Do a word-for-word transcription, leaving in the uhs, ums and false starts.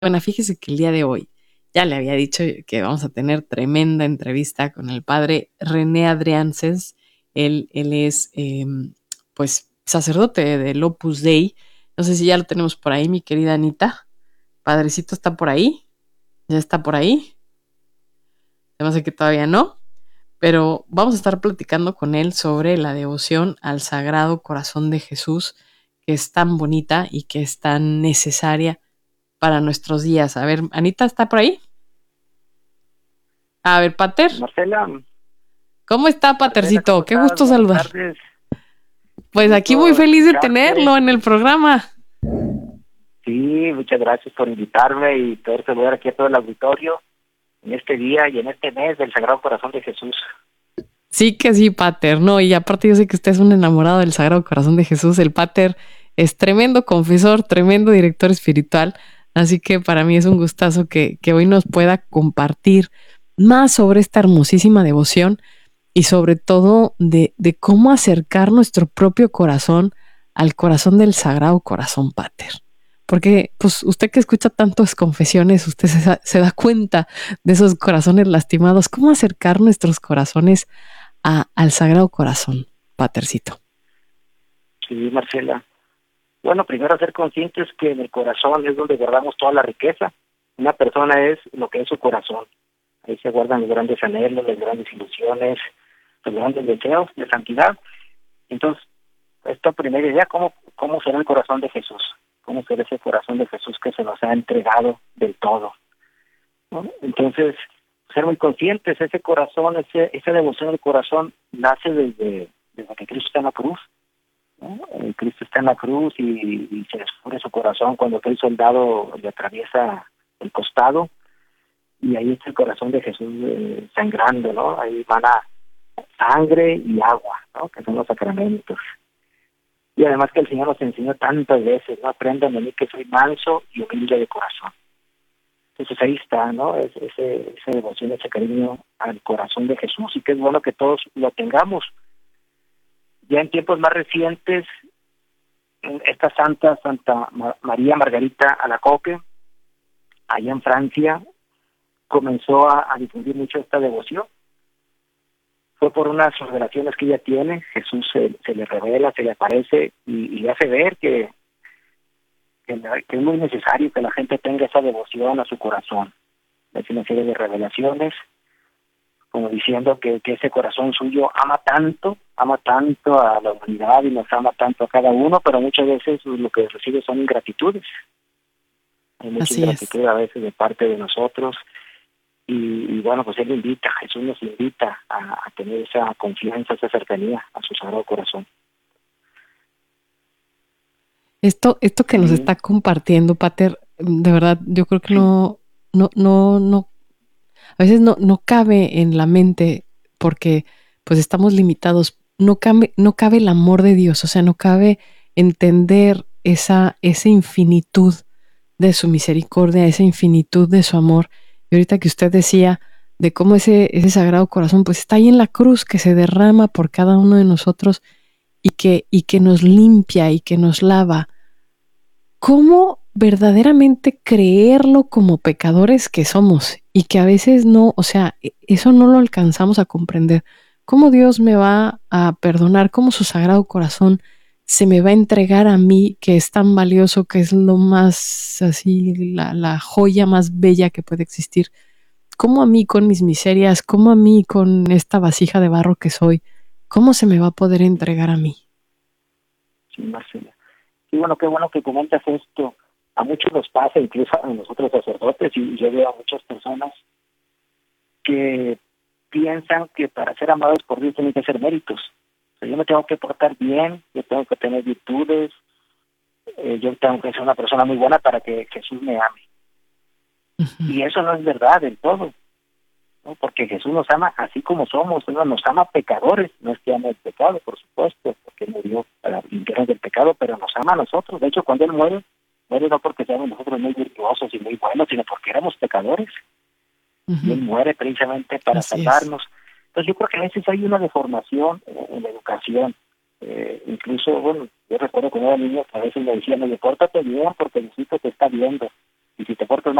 Bueno, fíjese que el día de hoy ya le había dicho que vamos a tener tremenda entrevista con el padre René Adriances. Él, él es, eh, pues, sacerdote del Opus Dei. No sé si ya lo tenemos por ahí, mi querida Anita. Padrecito está por ahí. Ya está por ahí. Se me hace que todavía no. Pero vamos a estar platicando con él sobre la devoción al Sagrado Corazón de Jesús, que es tan bonita y que es tan necesaria para nuestros días. A ver, Anita, ¿está por ahí? A ver, Pater. Marcela, ¿Cómo está, Marcela, ¿cómo Patercito? Qué estás? gusto Buenas saludar. tardes. Qué Pues aquí muy gusto feliz de escucharte. tenerlo en el programa. Sí, muchas gracias por invitarme y poder saludar aquí a todo el auditorio en este día y en este mes del Sagrado Corazón de Jesús. Sí que sí, Pater, no, y aparte yo sé que usted es un enamorado del Sagrado Corazón de Jesús. El Pater es tremendo confesor, tremendo director espiritual, así que para mí es un gustazo que, que hoy nos pueda compartir más sobre esta hermosísima devoción y sobre todo de, de cómo acercar nuestro propio corazón al corazón del Sagrado Corazón, Pater. Porque pues usted que escucha tantas confesiones, usted se, se da cuenta de esos corazones lastimados. ¿Cómo acercar nuestros corazones a, al Sagrado Corazón, Patercito? Sí, Marcela. Bueno, primero ser conscientes que en el corazón es donde guardamos toda la riqueza. Una persona es lo que es su corazón. Ahí se guardan los grandes anhelos, las grandes ilusiones, los grandes deseos de santidad. Entonces, esta primera idea, ¿cómo, cómo será el corazón de Jesús? ¿Cómo será ese corazón de Jesús que se nos ha entregado del todo? ¿No? Entonces, ser muy conscientes, ese corazón, ese, esa devoción del corazón nace desde, desde que Cristo está en la cruz, ¿no? Eh, Cristo está en la cruz y, y se descubre su corazón cuando aquel soldado le atraviesa el costado y ahí está el corazón de Jesús eh, sangrando, ¿no? Ahí van a sangre y agua, ¿no? Que son los sacramentos. Y además que el Señor nos enseñó tantas veces, ¿no? Aprendan de mí que soy manso y humilde de corazón. Entonces ahí está, ¿no? Es, ese, esa devoción, ese cariño al corazón de Jesús, y que es bueno que todos lo tengamos. Ya en tiempos más recientes, esta santa, Santa María Margarita Alacoque, allá en Francia, comenzó a, a difundir mucho esta devoción. Fue por unas revelaciones que ella tiene, Jesús se, se le revela, se le aparece y, y le hace ver que, que, la, que es muy necesario que la gente tenga esa devoción a su corazón. Es una serie de revelaciones, como diciendo que, que ese corazón suyo ama tanto, ama tanto a la humanidad y nos ama tanto a cada uno, pero muchas veces lo que recibe son ingratitudes. Hay mucha Así es. ingratitud a veces de parte de nosotros. Y, y bueno, pues Él invita, Jesús nos invita a, a tener esa confianza, esa cercanía a su Sagrado Corazón. Esto, esto que Sí, nos está compartiendo, Pater, de verdad, yo creo que sí, no, no, no, no, a veces no, no cabe en la mente porque pues estamos limitados. No cabe, no cabe el amor de Dios, o sea, no cabe entender esa, esa infinitud de su misericordia, esa infinitud de su amor. Y ahorita que usted decía de cómo ese, ese Sagrado Corazón pues está ahí en la cruz que se derrama por cada uno de nosotros y que, y que nos limpia y que nos lava. ¿Cómo verdaderamente creerlo como pecadores que somos y que a veces no, o sea, eso no lo alcanzamos a comprender? ¿Cómo Dios me va a perdonar? ¿Cómo su Sagrado Corazón se me va a entregar a mí, que es tan valioso, que es lo más así, la, la joya más bella que puede existir? ¿Cómo a mí con mis miserias, cómo a mí con esta vasija de barro que soy, cómo se me va a poder entregar a mí? sí, Marcela. Y bueno, qué bueno que comentas esto. A muchos nos pasa, incluso a nosotros sacerdotes, y yo veo a muchas personas que piensan que para ser amados por Dios tienen que hacer méritos. O sea, yo me tengo que portar bien, yo tengo que tener virtudes, eh, yo tengo que ser una persona muy buena para que Jesús me ame. Uh-huh. Y eso no es verdad del todo, ¿no? Porque Jesús nos ama así como somos, ¿no? Nos ama pecadores, no es que ama el pecado, por supuesto, porque Él murió para limpiarnos del pecado, pero nos ama a nosotros. De hecho, cuando Él muere, muere no porque seamos nosotros muy virtuosos y muy buenos, sino porque éramos pecadores. Uh-huh. Y Él muere precisamente para Así salvarnos. Es. Entonces yo creo que a veces hay una deformación en la educación. Eh, incluso, bueno, yo recuerdo cuando era niño que a veces me decían, oye, pórtate bien porque Diosito te está viendo. Y si te portas mal,